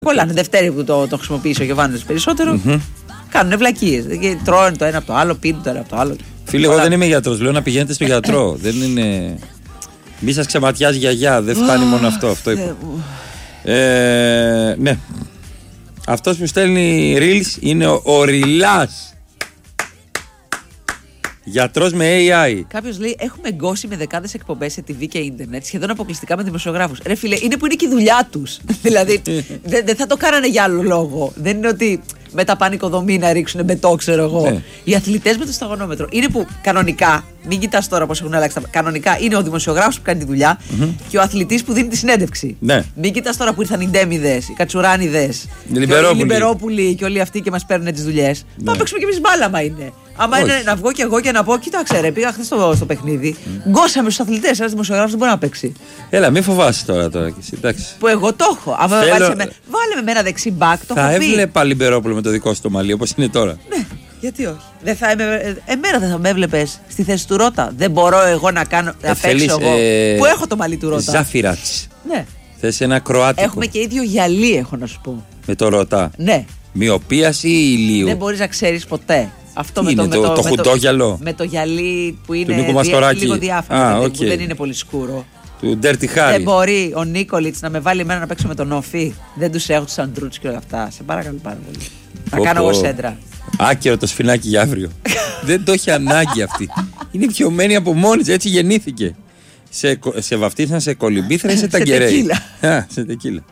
Κολλάνε. Δευτέρη που το χρησιμοποιήσει ο Γιωβάνης περισσότερο. Κάνουν βλακίες. Τρώνε το ένα από το άλλο, πίνουν το ένα από το άλλο. Φίλε, εγώ δεν είμαι γιατρός. Λέω να πηγαίνετε στο γιατρό. Δεν είναι. Μη σας ξεματιάζει γιαγιά. Δεν φτάνει μόνο αυτό. Αυτό είπα. Ναι. Αυτός που στέλνει reels είναι ο Ριλάς. Γιατρός με AI. Κάποιος λέει: έχουμε γκώσει με δεκάδες εκπομπές σε TV και ίντερνετ, σχεδόν αποκλειστικά με δημοσιογράφους. Ρε φίλε, είναι που είναι και η δουλειά τους. Δηλαδή, δεν θα το κάνανε για άλλο λόγο. Δεν είναι ότι μετά πάνε οικοδομή να ρίξουν μπετό, ξέρω εγώ. Οι αθλητές με το σταγονόμετρο είναι που κανονικά, μην κοιτάς τώρα πώς έχουν αλλάξει τα. Κανονικά είναι ο δημοσιογράφος που κάνει τη δουλειά και ο αθλητής που δίνει τη συνέντευξη. Ναι. Μην κοιτάς τώρα που ήρθαν οι Ντέμιδες, οι Κατσουράνιδες, οι Λιμπερόπουλοι και όλοι αυτοί και μας παίρνουν τις δουλειές. Πάμε παίξουμε κι εμείς μπάλα, μα είναι. Άμα είναι να βγω κι εγώ και να πω, κοίταξε ρε, πήγα χθες στο παιχνίδι. Γκώσαμε στους αθλητές, ένας δημοσιογράφος δεν μπορεί να παίξει. Έλα, μην φοβάσαι τώρα κι εσύ, εντάξει. Που εγώ το έχω. Άμα βάλε με ένα δεξί μπακ, το έχω πει. Θα έβλεπα Λιμπερόπουλο με το δικό σου το μαλλί, όπως είναι τώρα. Ναι, γιατί όχι. Εμένα δεν θα με έβλεπες στη θέση του Ρώτα. Δεν μπορώ εγώ να παίξω εγώ. Που έχω το μαλλί του Ρώτα. Ζάφιρατς. Ναι. Θες ένα κροάτικο. Έχουμε και ίδιο γυαλί, έχω να σου πω. Με το Ρώτα. Ναι. Μοιοπίας ή ηλίου. Δεν μπορείς να ξέρεις ποτέ. Αυτό με το χουντόγυαλο. Με το γυαλί που είναι λίγο διάφορο. Που δεν είναι πολύ σκούρο. Του Dirty Harry. Δεν μπορεί ο Νίκολιτς να με βάλει εμένα να παίξω με τον Όφη. Δεν τους έχω τους Αντρούτς και όλα αυτά. Σε παρακαλώ πάρα πολύ. Να κάνω εγώ σέντρα. Άκυρο το σφινάκι για αύριο. Δεν το έχει ανάγκη αυτή. Είναι πιωμένη από μόνη της, έτσι γεννήθηκε. Σε βαφτίσαν σε κολυμπήθρα ή σε ταγκερέι. Σε τεκίλα.